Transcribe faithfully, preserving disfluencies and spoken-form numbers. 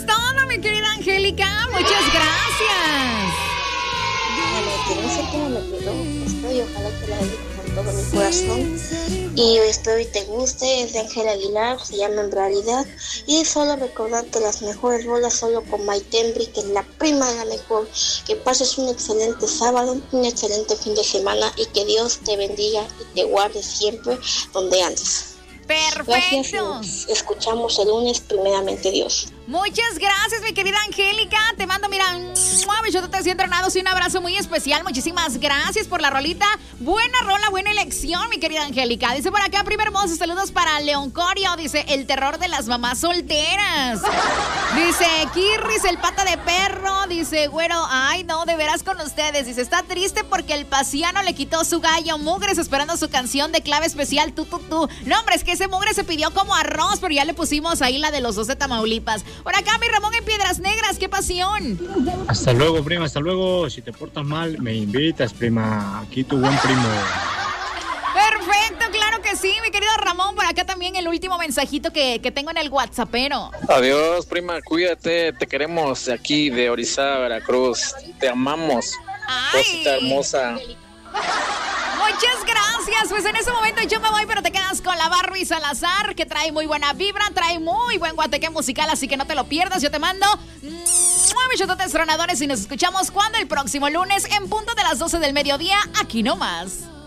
es todo, mi querida Angélica. Muchas gracias. Bueno, que no sé cómo me quedó. Estoy, ojalá que la dedico con todo mi corazón. Y espero y te guste. Es de Ángel Aguilar, se llama En Realidad. Y solo recordarte las mejores rolas solo con Maitembri, que es la prima de la mejor. Que pases un excelente sábado, un excelente fin de semana y que Dios te bendiga y te guarde siempre donde andes. Perfecto. Gracias, nos escuchamos el lunes, primeramente Dios. Muchas gracias, mi querida Angélica. Te mando, mira, yo te siento entrenados y un abrazo muy especial. Muchísimas gracias por la rolita. Buena rola, buena elección, mi querida Angélica. Dice por acá, primer hermoso, saludos para León Corio. Dice, el terror de las mamás solteras. Dice, Kirris, el pata de perro. Dice, güero, ay, no, de veras con ustedes. Dice, está triste porque el pasiano le quitó su gallo. Mugres esperando su canción de clave especial, tú, tú, tú. No, hombre, es que ese mugre se pidió como arroz, pero ya le pusimos ahí la de los dos de Tamaulipas. Por acá, mi Ramón en Piedras Negras, qué pasión. Hasta luego, prima, hasta luego. Si te portas mal, me invitas, prima. Aquí tu buen primo. Perfecto, claro que sí, mi querido Ramón. Por acá también el último mensajito que, que tengo en el WhatsAppero. Adiós, prima, cuídate. Te queremos de aquí, de Orizaba, Veracruz. Te amamos. Ay. Cosita hermosa. Muchas gracias. Pues en ese momento yo me voy, pero te quedas con la Barbie Salazar, que trae muy buena vibra, trae muy buen guateque musical, así que no te lo pierdas. Yo te mando nueve chototes tronadores y nos escuchamos cuando el próximo lunes en punto de las doce del mediodía, aquí nomás.